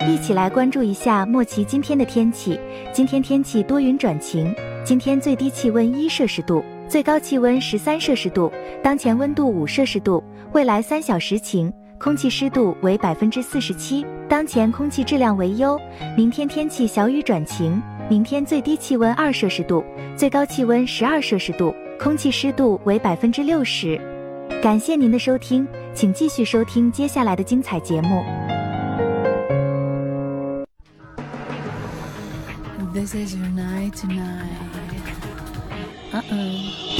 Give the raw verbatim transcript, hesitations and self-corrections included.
一起来关注一下莫奇今天的天气。今天天气多云转晴，今天最低气温一摄氏度，最高气温十三摄氏度，当前温度五摄氏度，未来三小时晴，空气湿度为百分之四十七，当前空气质量为优。明天天气小雨转晴，明天最低气温二摄氏度，最高气温十二摄氏度，空气湿度为百分之六十。感谢您的收听，请继续收听接下来的精彩节目。 This is your night tonight. Uh-oh.